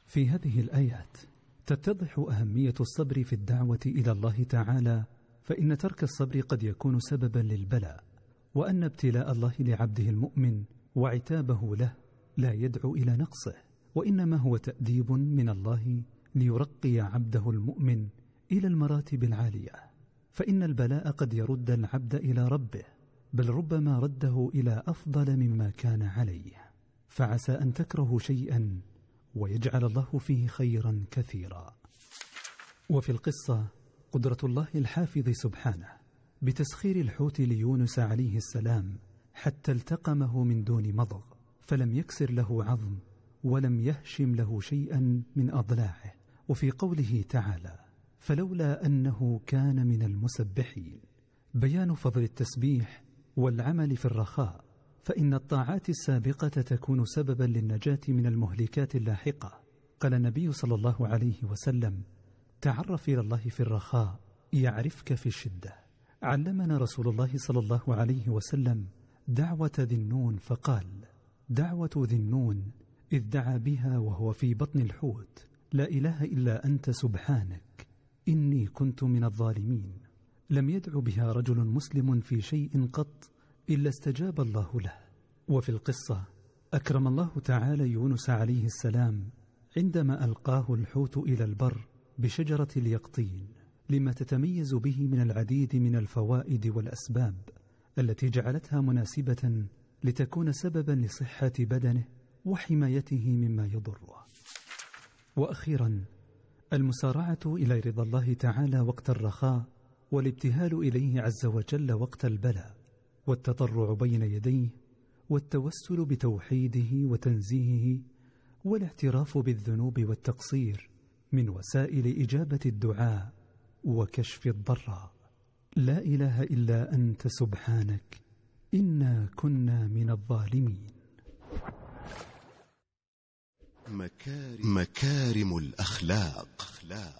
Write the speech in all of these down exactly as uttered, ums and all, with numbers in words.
في هذه الآيات تتضح أهمية الصبر في الدعوة إلى الله تعالى، فإن ترك الصبر قد يكون سببا للبلاء، وأن ابتلاء الله لعبده المؤمن وعتابه له لا يدعو إلى نقصه، وإنما هو تأديب من الله ليرقي عبده المؤمن إلى المراتب العالية. فإن البلاء قد يرد العبد إلى ربه، بل ربما رده إلى أفضل مما كان عليه، فعسى أن تكرهوا شيئا ويجعل الله فيه خيرا كثيرا. وفي القصة قدرة الله الحافظ سبحانه بتسخير الحوت ليونس عليه السلام حتى التقمه من دون مضغ، فلم يكسر له عظم ولم يهشم له شيئا من أضلاعه. وفي قوله تعالى فلولا أنه كان من المسبحين، بيان فضل التسبيح والعمل في الرخاء، فإن الطاعات السابقة تكون سببا للنجاة من المهلكات اللاحقة. قال النبي صلى الله عليه وسلم تعرف إلى الله في الرخاء يعرفك في الشدة. علمنا رسول الله صلى الله عليه وسلم دعوة ذي النون فقال دعوة ذي النون إذ دعا بها وهو في بطن الحوت لا إله إلا أنت سبحانك إني كنت من الظالمين. لم يدع بها رجل مسلم في شيء قط إلا استجاب الله له. وفي القصة أكرم الله تعالى يونس عليه السلام عندما ألقاه الحوت إلى البر بشجرة اليقطين، لما تتميز به من العديد من الفوائد والأسباب التي جعلتها مناسبة لتكون سببا لصحة بدنه وحمايته مما يضره. وأخيرا المسارعة إلى رضا الله تعالى وقت الرخاء، والابتهال إليه عز وجل وقت البلاء، والتضرع بين يديه، والتوسل بتوحيده وتنزيهه، والاعتراف بالذنوب والتقصير من وسائل إجابة الدعاء وكشف الضراء. لا إله إلا أنت سبحانك إنا كنا من الظالمين. مكارم, مكارم الأخلاق.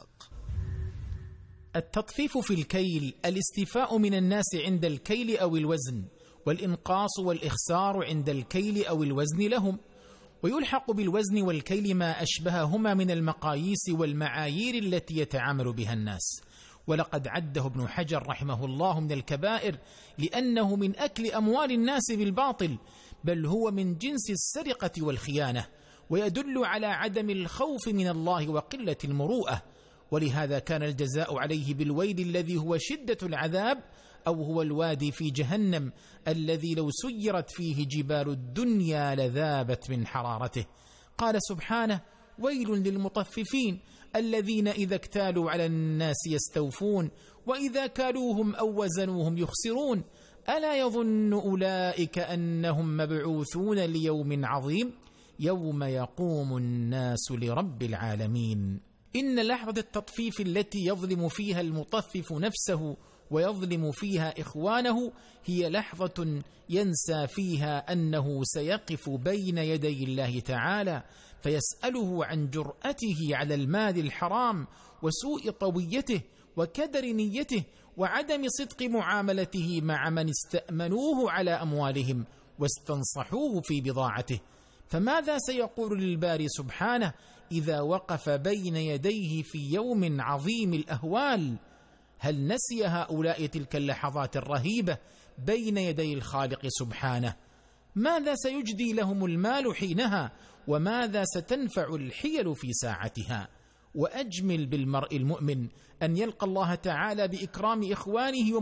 التطفيف في الكيل الاستيفاء من الناس عند الكيل أو الوزن، والإنقاص والإخسار عند الكيل أو الوزن لهم. ويلحق بالوزن والكيل ما أشبههما من المقاييس والمعايير التي يتعامل بها الناس. ولقد عده ابن حجر رحمه الله من الكبائر لأنه من أكل أموال الناس بالباطل، بل هو من جنس السرقة والخيانة، ويدل على عدم الخوف من الله وقلة المروءة. ولهذا كان الجزاء عليه بالويل الذي هو شدة العذاب، أو هو الوادي في جهنم الذي لو سيرت فيه جبال الدنيا لذابت من حرارته. قال سبحانه ويل للمطففين الذين إذا اكتالوا على الناس يستوفون وإذا كالوهم أو وزنوهم يخسرون ألا يظن أولئك أنهم مبعوثون ليوم عظيم يوم يقوم الناس لرب العالمين. إن لحظة التطفيف التي يظلم فيها المطفف نفسه ويظلم فيها إخوانه هي لحظة ينسى فيها أنه سيقف بين يدي الله تعالى فيسأله عن جرأته على المال الحرام وسوء طويته وكدر نيته وعدم صدق معاملته مع من استأمنوه على أموالهم واستنصحوه في بضاعته. فماذا سيقول للباري سبحانه إذا وقف بين يديه في يوم عظيم الأهوال؟ هل نسي هؤلاء تلك اللحظات الرهيبة بين يدي الخالق سبحانه؟ ماذا سيجدي لهم المال حينها؟ وماذا ستنفع الحيل في ساعتها؟ وأجمل بالمرء المؤمن أن يلقى الله تعالى بإكرام إخوانه